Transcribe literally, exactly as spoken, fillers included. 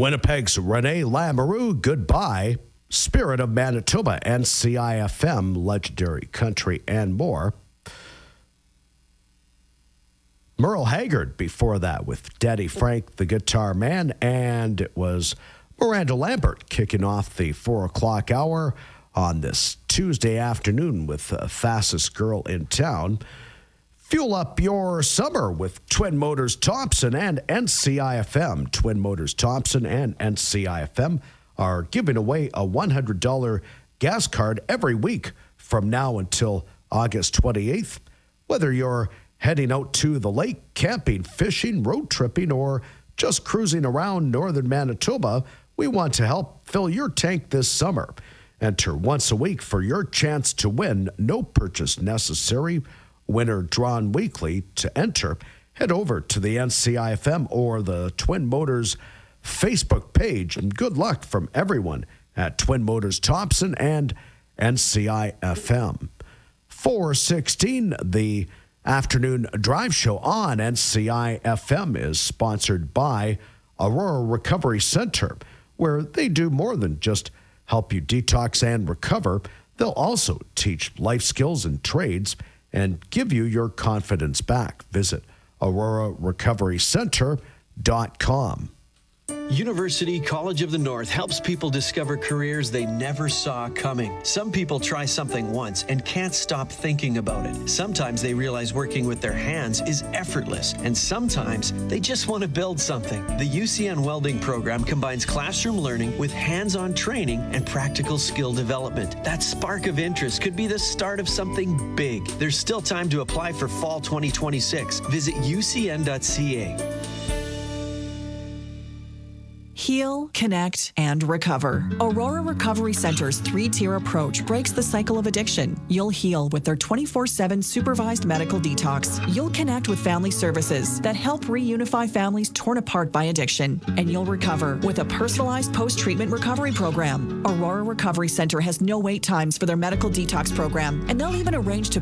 Winnipeg's Renee Lamoureux, goodbye. Spirit of Manitoba, N C I F M, Legendary Country, and more. Merle Haggard before that with Daddy Frank, the Guitar Man, and it was Miranda Lambert kicking off the four o'clock hour on this Tuesday afternoon with the fastest girl in town. Fuel up your summer with Twin Motors Thompson and N C I F M. Twin Motors Thompson and N C I F M are giving away a one hundred dollars gas card every week from now until August twenty-eighth. Whether you're heading out to the lake, camping, fishing, road tripping, or just cruising around northern Manitoba, we want to help fill your tank this summer. Enter once a week for your chance to win. No purchase necessary. Winner drawn weekly. To enter, head over to the N C I F M or the Twin Motors Facebook page. And good luck from everyone at Twin Motors Thompson and N C I F M. four sixteen, the afternoon drive show on N C I F M is sponsored by Aurora Recovery Center, where they do more than just help you detox and recover. They'll also teach life skills and trades and give you your confidence back. Visit aurora recovery center dot com. University College of the North helps people discover careers they never saw coming. Some people try something once and can't stop thinking about it. Sometimes they realize working with their hands is effortless, and sometimes they just want to build something. The U C N Welding program combines classroom learning with hands-on training and practical skill development. That spark of interest could be the start of something big. There's still time to apply for fall twenty twenty-six. Visit u c n dot c a. Heal, connect, and recover. Aurora Recovery Center's three-tier approach breaks the cycle of addiction. You'll heal with their twenty-four seven supervised medical detox. You'll connect with family services that help reunify families torn apart by addiction. And you'll recover with a personalized post-treatment recovery program. Aurora Recovery Center has no wait times for their medical detox program, and they'll even arrange to